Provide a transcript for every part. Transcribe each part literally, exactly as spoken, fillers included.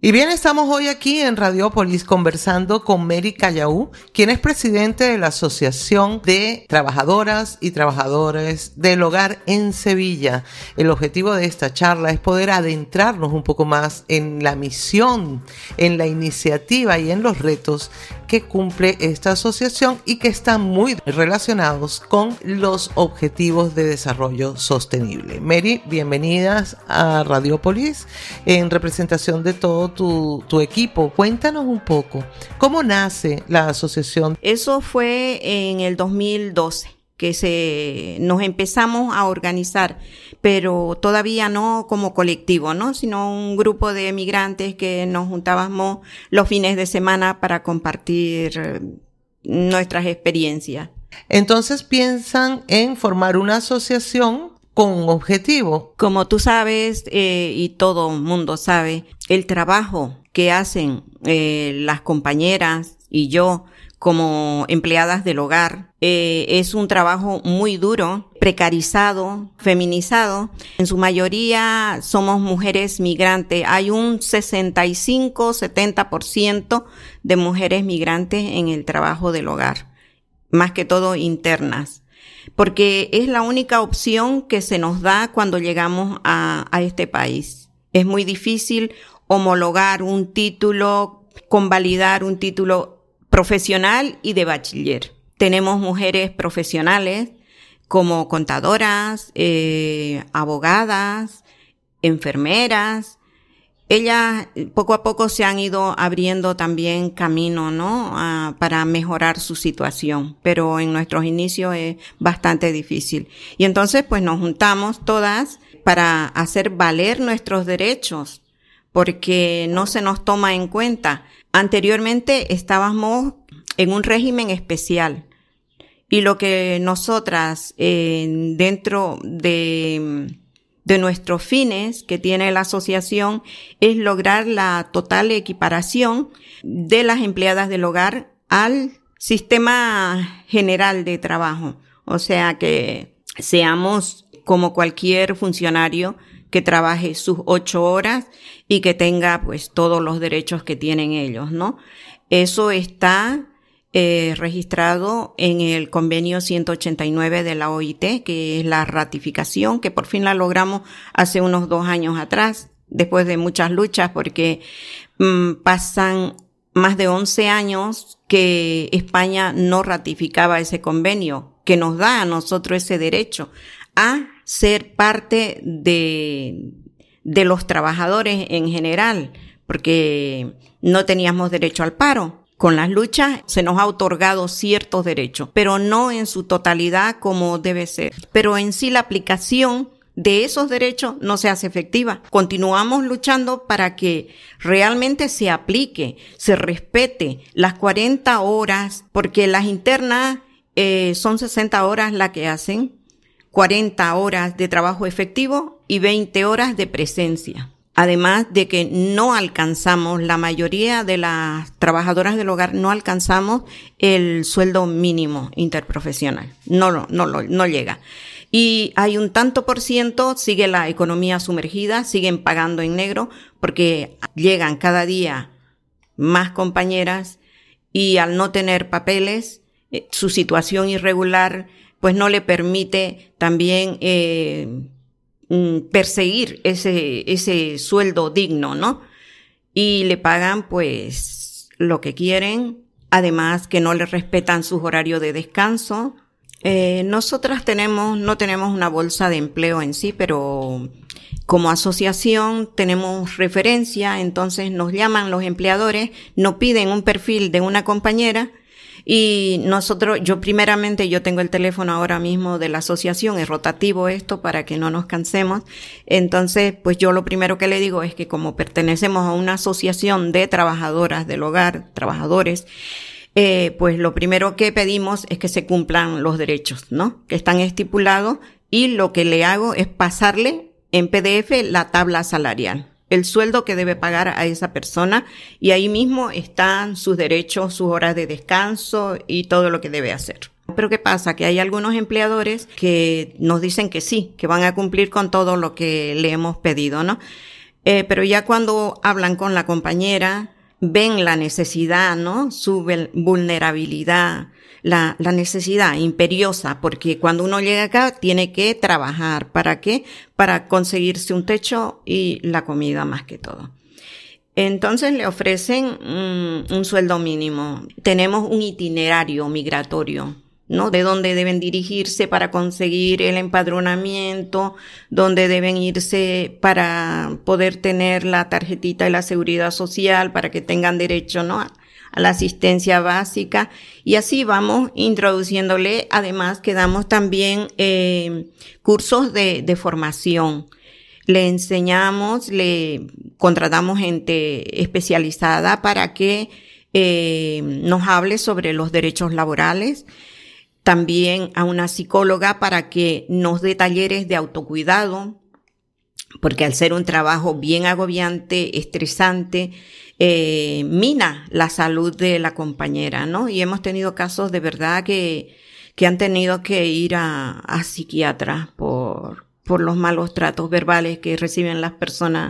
Y bien, estamos hoy aquí en Radiópolis conversando con Mary Callaú, quien es presidente de la Asociación de Trabajadoras y Trabajadores del Hogar en Sevilla. El objetivo de esta charla es poder adentrarnos un poco más en la misión, en la iniciativa y en los retos que cumple esta asociación y que están muy relacionados con los objetivos de desarrollo sostenible. Mary, bienvenidas a Radiópolis en representación de todo tu, tu equipo. Cuéntanos un poco, ¿cómo nace la asociación? Eso fue en el dos mil doce que se nos empezamos a organizar, pero todavía no como colectivo, ¿no? Sino un grupo de migrantes que nos juntábamos los fines de semana para compartir nuestras experiencias. Entonces piensan en formar una asociación con un objetivo. Como tú sabes, eh, y todo el mundo sabe, el trabajo que hacen eh, las compañeras y yo como empleadas del hogar, eh, es un trabajo muy duro, precarizado, feminizado. En su mayoría somos mujeres migrantes. Hay un sesenta y cinco a setenta por ciento de mujeres migrantes en el trabajo del hogar, más que todo internas, porque es la única opción que se nos da cuando llegamos a, a este país. Es muy difícil homologar un título, convalidar un título profesional y de bachiller. Tenemos mujeres profesionales como contadoras, eh, abogadas, enfermeras. Ellas poco a poco se han ido abriendo también camino, ¿no? Ah, para mejorar su situación, pero en nuestros inicios es bastante difícil. Y entonces pues nos juntamos todas para hacer valer nuestros derechos, porque no se nos toma en cuenta. Anteriormente estábamos en un régimen especial y lo que nosotras eh, dentro de, de nuestros fines que tiene la asociación es lograr la total equiparación de las empleadas del hogar al sistema general de trabajo. O sea, que seamos como cualquier funcionario que trabaje sus ocho horas y que tenga pues todos los derechos que tienen ellos, ¿no? Eso está eh, registrado en el convenio ciento ochenta y nueve de la O I T, que es la ratificación, que por fin la logramos hace unos dos años atrás, después de muchas luchas, porque mmm, pasan más de once años que España no ratificaba ese convenio, que nos da a nosotros ese derecho a ser parte de, de los trabajadores en general, porque no teníamos derecho al paro. Con las luchas se nos ha otorgado ciertos derechos, pero no en su totalidad como debe ser. Pero en sí la aplicación de esos derechos no se hace efectiva. Continuamos luchando para que realmente se aplique, se respete las cuarenta horas, porque las internas eh, son sesenta horas las que hacen, cuarenta horas de trabajo efectivo y veinte horas de presencia. Además de que no alcanzamos, la mayoría de las trabajadoras del hogar no alcanzamos el sueldo mínimo interprofesional. No, no, no, no llega. Y hay un tanto por ciento, sigue la economía sumergida, siguen pagando en negro porque llegan cada día más compañeras y al no tener papeles, eh, su situación irregular pues no le permite también eh, perseguir ese, ese sueldo digno, ¿no? Y le pagan pues lo que quieren, además que no le respetan sus horarios de descanso. Eh, nosotras tenemos, no tenemos una bolsa de empleo en sí, pero como asociación tenemos referencia, entonces nos llaman los empleadores, nos piden un perfil de una compañera. Y nosotros, yo primeramente, yo tengo el teléfono ahora mismo de la asociación, es rotativo esto para que no nos cansemos. Entonces, pues yo lo primero que le digo es que como pertenecemos a una asociación de trabajadoras del hogar, trabajadores, eh, pues lo primero que pedimos es que se cumplan los derechos, ¿no? Que están estipulados, y lo que le hago es pasarle en P D F la tabla salarial, el sueldo que debe pagar a esa persona, y ahí mismo están sus derechos, sus horas de descanso y todo lo que debe hacer. Pero ¿qué pasa? Que hay algunos empleadores que nos dicen que sí, que van a cumplir con todo lo que le hemos pedido, ¿no? Eh, pero ya cuando hablan con la compañera, ven la necesidad, ¿no? Su vulnerabilidad, la, la necesidad imperiosa, porque cuando uno llega acá tiene que trabajar. ¿Para qué? Para conseguirse un techo y la comida más que todo. Entonces le ofrecen un, un sueldo mínimo. Tenemos un itinerario migratorio, ¿no? De dónde deben dirigirse para conseguir el empadronamiento, dónde deben irse para poder tener la tarjetita de la seguridad social, para que tengan derecho, ¿no? a, a la asistencia básica. Y así vamos introduciéndole. Además que damos también eh, cursos de, de formación. Le enseñamos, le contratamos gente especializada para que eh, nos hable sobre los derechos laborales. También a una psicóloga para que nos dé talleres de autocuidado, porque al ser un trabajo bien agobiante, estresante, eh, mina la salud de la compañera, ¿no? Y hemos tenido casos de verdad que, que han tenido que ir a, a psiquiatras por, por los malos tratos verbales que reciben las personas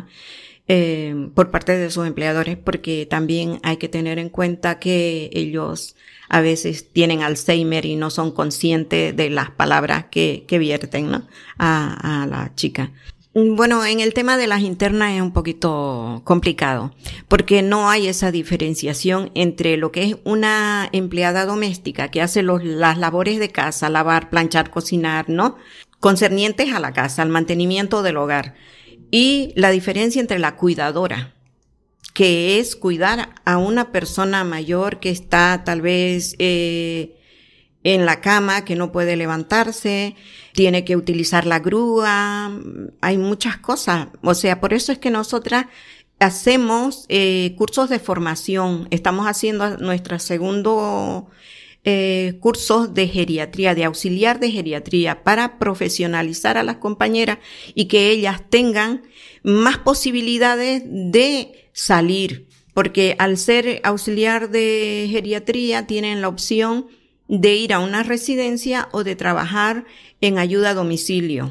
eh, por parte de sus empleadores, porque también hay que tener en cuenta que ellos a veces tienen Alzheimer y no son conscientes de las palabras que, que vierten, ¿no? A, a la chica. Bueno, en el tema de las internas es un poquito complicado, porque no hay esa diferenciación entre lo que es una empleada doméstica que hace los, las labores de casa, lavar, planchar, cocinar, ¿no? Concernientes a la casa, al mantenimiento del hogar. Y la diferencia entre la cuidadora, que es cuidar a una persona mayor que está tal vez eh, en la cama, que no puede levantarse, tiene que utilizar la grúa, hay muchas cosas. O sea, por eso es que nosotras hacemos eh, cursos de formación. Estamos haciendo nuestro segundo eh, cursos de geriatría, de auxiliar de geriatría, para profesionalizar a las compañeras y que ellas tengan más posibilidades de salir, porque al ser auxiliar de geriatría tienen la opción de ir a una residencia o de trabajar en ayuda a domicilio,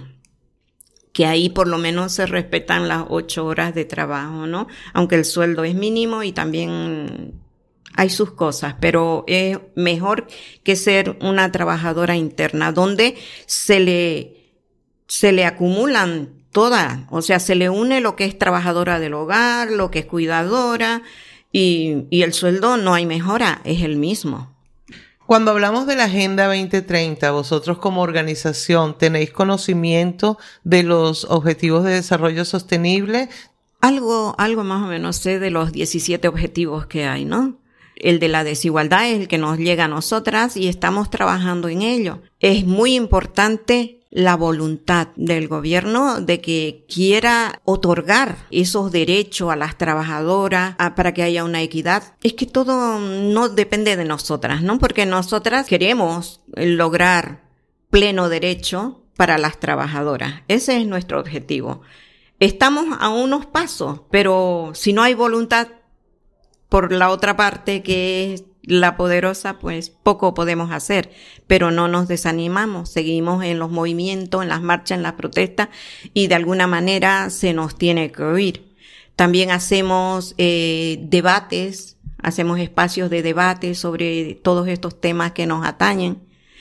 que ahí por lo menos se respetan las ocho horas de trabajo, ¿no? Aunque el sueldo es mínimo y también hay sus cosas, pero es mejor que ser una trabajadora interna, donde se le, se le acumulan todas, o sea, se le une lo que es trabajadora del hogar, lo que es cuidadora, y, y el sueldo no hay mejora, es el mismo. Cuando hablamos de la Agenda veinte treinta, vosotros como organización, ¿tenéis conocimiento de los Objetivos de Desarrollo Sostenible? Algo, algo más o menos sé de los diecisiete objetivos que hay, ¿no? El de la desigualdad es el que nos llega a nosotras y estamos trabajando en ello. Es muy importante la voluntad del gobierno de que quiera otorgar esos derechos a las trabajadoras a, para que haya una equidad. Es que todo no depende de nosotras, ¿no? Porque nosotras queremos lograr pleno derecho para las trabajadoras. Ese es nuestro objetivo. Estamos a unos pasos, pero si no hay voluntad por la otra parte, que es la poderosa, pues poco podemos hacer, pero no nos desanimamos, seguimos en los movimientos, en las marchas, en las protestas, y de alguna manera se nos tiene que oír. También hacemos eh, debates, hacemos espacios de debate sobre todos estos temas que nos atañen,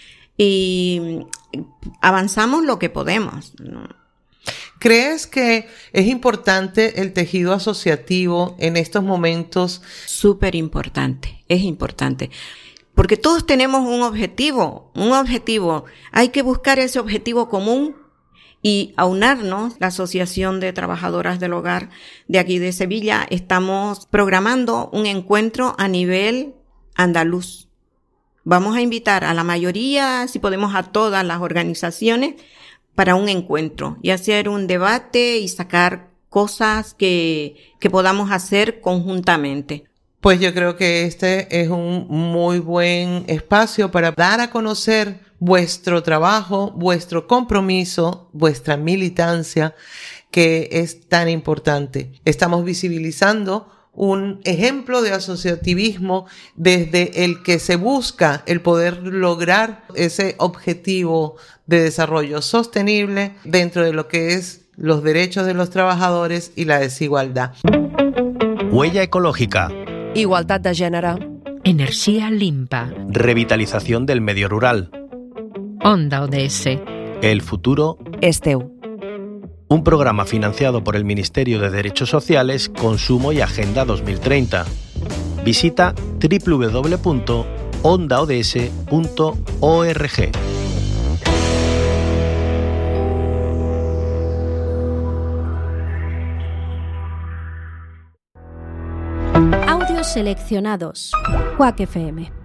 y avanzamos lo que podemos, ¿no? ¿Crees que es importante el tejido asociativo en estos momentos? Súper importante, es importante. Porque todos tenemos un objetivo, un objetivo. Hay que buscar ese objetivo común y aunarnos. La Asociación de Trabajadoras del Hogar de aquí de Sevilla, estamos programando un encuentro a nivel andaluz. Vamos a invitar a la mayoría, si podemos a todas las organizaciones, para un encuentro y hacer un debate y sacar cosas que, que podamos hacer conjuntamente. Pues yo creo que este es un muy buen espacio para dar a conocer vuestro trabajo, vuestro compromiso, vuestra militancia, que es tan importante. Estamos visibilizando un ejemplo de asociativismo desde el que se busca el poder lograr ese objetivo de desarrollo sostenible dentro de lo que es los derechos de los trabajadores y la desigualdad. Huella ecológica. Igualtat de gènere. Energía limpa. Revitalización del medio rural. Onda O D S. El futuro És teu. Un programa financiado por el Ministerio de Derechos Sociales, Consumo y Agenda dos mil treinta. Visita doble u doble u doble u punto onda o d s punto org. Audios seleccionados. Quack F M.